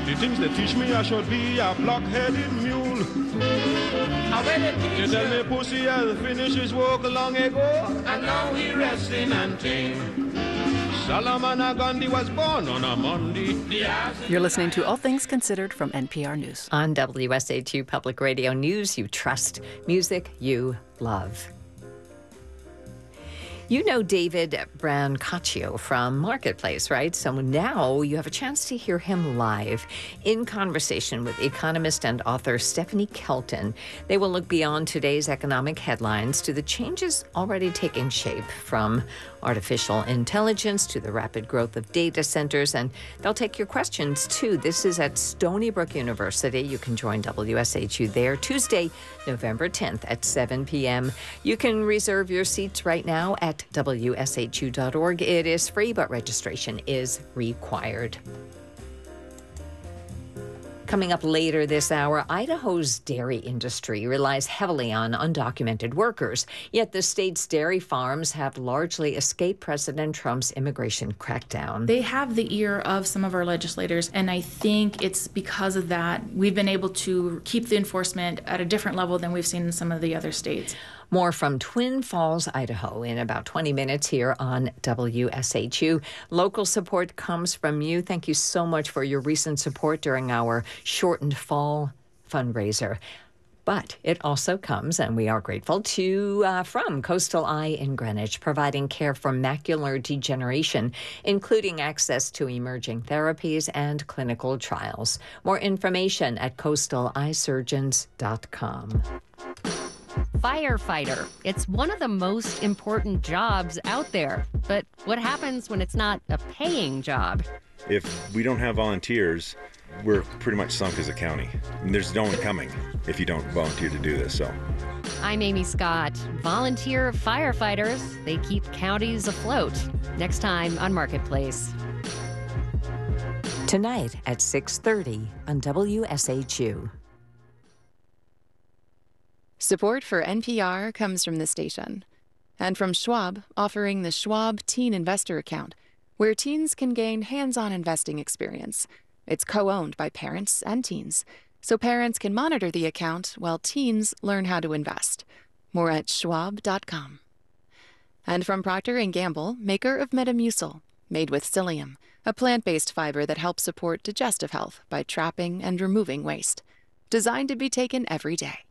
The things they teach me I should be a block-headed mule. They tell me pussy has finished his work long ago, and now he resting and ting. Solomon Gandhi was born on a Monday. You're listening to All Things Considered from NPR News. On WSHU Public Radio News, you trust. Music you love. You know David Brancaccio from Marketplace, right? So now you have a chance to hear him live in conversation with economist and author Stephanie Kelton. They will look beyond today's economic headlines to the changes already taking shape, from artificial intelligence to the rapid growth of data centers, and they'll take your questions too. This is at Stony Brook University. You can join WSHU there Tuesday, November 10th at 7 p.m. You can reserve your seats right now at WSHU.org. It is free, but registration is required. Coming up later this hour, Idaho's dairy industry relies heavily on undocumented workers, yet the state's dairy farms have largely escaped President Trump's immigration crackdown. They have the ear of some of our legislators, and I think it's because of that we've been able to keep the enforcement at a different level than we've seen in some of the other states. More from Twin Falls, Idaho, in about 20 minutes here on WSHU. Local support comes from you. Thank you so much for your recent support during our shortened fall fundraiser. But it also comes, and we are grateful, from Coastal Eye in Greenwich, providing care for macular degeneration, including access to emerging therapies and clinical trials. More information at coastaleyesurgeons.com. Firefighter. It's one of the most important jobs out there. But what happens when it's not a paying job? If we don't have volunteers, we're pretty much sunk as a county. And there's no one coming if you don't volunteer to do this. So, I'm Amy Scott. Volunteer firefighters, they keep counties afloat. Next time on Marketplace. Tonight at 6:30 on WSHU. Support for NPR comes from the station and from Schwab, offering the Schwab Teen Investor Account, where teens can gain hands-on investing experience. It's co-owned by parents and teens, so parents can monitor the account while teens learn how to invest. More at schwab.com. And from Procter & Gamble, maker of Metamucil, made with psyllium, a plant-based fiber that helps support digestive health by trapping and removing waste. Designed to be taken every day.